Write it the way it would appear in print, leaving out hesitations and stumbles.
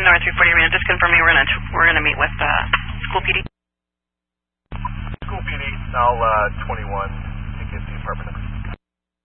North 340 Arena. Just confirming we're gonna meet with school PD. School PD, now 21.